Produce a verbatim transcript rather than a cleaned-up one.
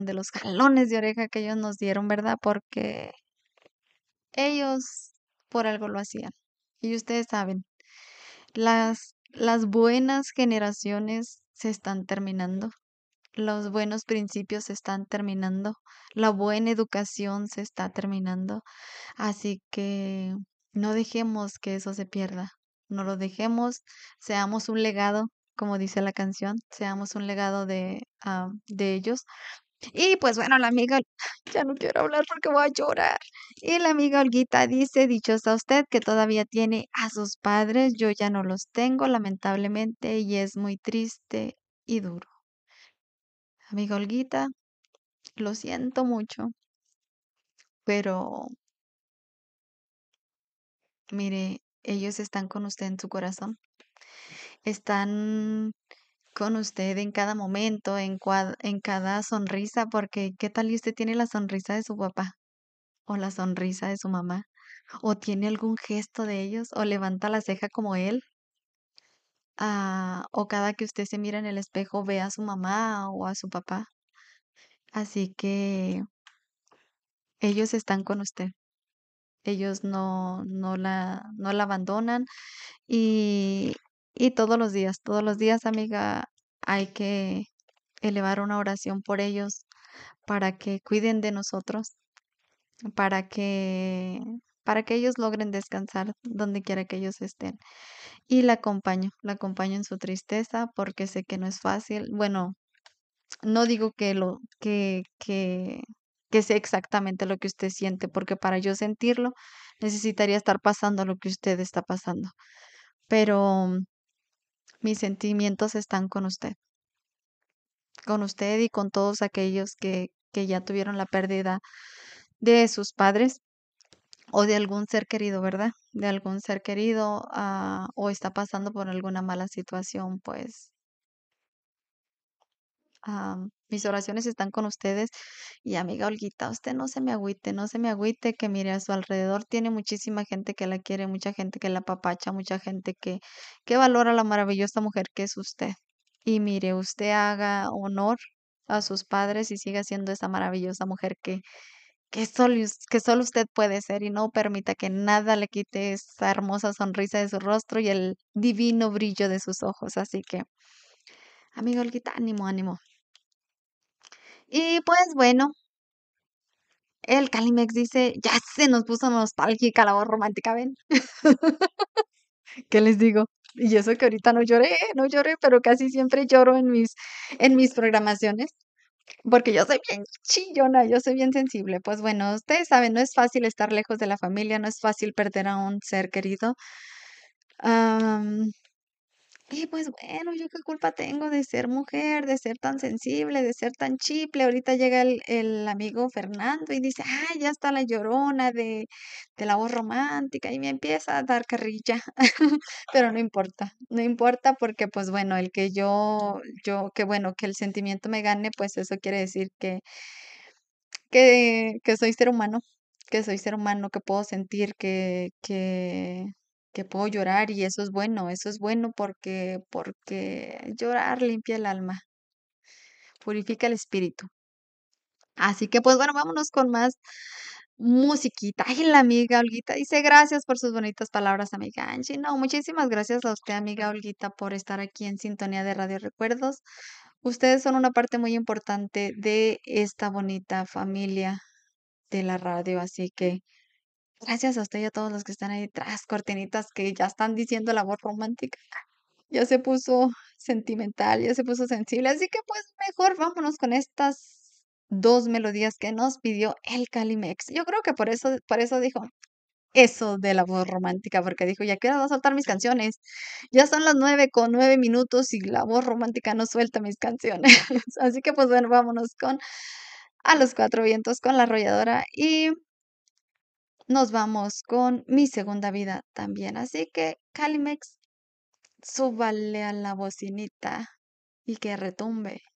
de los jalones de oreja que ellos nos dieron, ¿verdad? Porque ellos por algo lo hacían. Y ustedes saben, las, las buenas generaciones se están terminando. Los buenos principios se están terminando. La buena educación se está terminando. Así que no dejemos que eso se pierda. No lo dejemos. Seamos un legado, como dice la canción. Seamos un legado de, ah, de ellos. Y pues bueno, la amiga, ya no quiero hablar porque voy a llorar. Y la amiga Olguita dice, dichosa usted que todavía tiene a sus padres, yo ya no los tengo, lamentablemente, y es muy triste y duro. Amiga Olguita, lo siento mucho, pero mire, ellos están con usted en su corazón, están con usted en cada momento, en, cua- en cada sonrisa, porque ¿qué tal y usted tiene la sonrisa de su papá o la sonrisa de su mamá? ¿O tiene algún gesto de ellos? ¿O levanta la ceja como él? Ah, o cada que usted se mira en el espejo ve a su mamá o a su papá. Así que ellos están con usted. Ellos no, no la, no la abandonan. Y, y todos los días, todos los días, amiga, hay que elevar una oración por ellos para que cuiden de nosotros, para que, para que ellos logren descansar donde quiera que ellos estén. Y la acompaño, la acompaño en su tristeza porque sé que no es fácil. Bueno, no digo que lo, que, que, que sé exactamente lo que usted siente, porque para yo sentirlo necesitaría estar pasando lo que usted está pasando. Pero mm, mis sentimientos están con usted, con usted y con todos aquellos que, que ya tuvieron la pérdida de sus padres o de algún ser querido, ¿verdad? De algún ser querido, ah, o está pasando por alguna mala situación, pues ah, mis oraciones están con ustedes. Y amiga Olguita, usted no se me agüite, no se me agüite, que mire a su alrededor tiene muchísima gente que la quiere, mucha gente que la apapacha, mucha gente que, que valora la maravillosa mujer que es usted. Y mire, usted haga honor a sus padres y siga siendo esa maravillosa mujer que, que solo, us- que solo usted puede ser y no permita que nada le quite esa hermosa sonrisa de su rostro y el divino brillo de sus ojos. Así que, amiga Olguita, ánimo, ánimo. Y pues bueno, el Calimex dice, ya se nos puso nostálgica la voz romántica, ¿ven? ¿Qué les digo? Y eso que ahorita no lloré, no lloré, pero casi siempre lloro en mis, en mis programaciones, porque yo soy bien chillona, yo soy bien sensible. Pues bueno, ustedes saben, no es fácil estar lejos de la familia, no es fácil perder a un ser querido. Y pues bueno, yo qué culpa tengo de ser mujer, de ser tan sensible, de ser tan chiple. Ahorita llega el, el amigo Fernando y dice, ay, ya está la llorona de, de la voz romántica y me empieza a dar carrilla. Pero no importa, no importa porque pues bueno, el que yo, yo, que bueno, que el sentimiento me gane, pues eso quiere decir que, que, que soy ser humano, que soy ser humano, que puedo sentir, que, que, que puedo llorar y eso es bueno, eso es bueno porque, porque llorar limpia el alma, purifica el espíritu. Así que pues bueno, vámonos con más musiquita. Ay, la amiga Olguita dice gracias por sus bonitas palabras, amiga Angie. No, muchísimas gracias a usted, amiga Olguita, por estar aquí en sintonía de Radio Recuerdos. Ustedes son una parte muy importante de esta bonita familia de la radio, así que gracias a usted y a todos los que están ahí tras cortinitas que ya están diciendo la voz romántica. Ya se puso sentimental, ya se puso sensible, así que pues mejor vámonos con estas dos melodías que nos pidió el Calimex. Yo creo que por eso, por eso dijo eso de la voz romántica, porque dijo, ya quiero soltar mis canciones. Ya son las nueve con nueve minutos y la voz romántica no suelta mis canciones. Así que pues bueno, vámonos con A los Cuatro Vientos con la arrolladora y nos vamos con Mi Segunda Vida también. Así que, Calimex, súbale a la bocinita y que retumbe.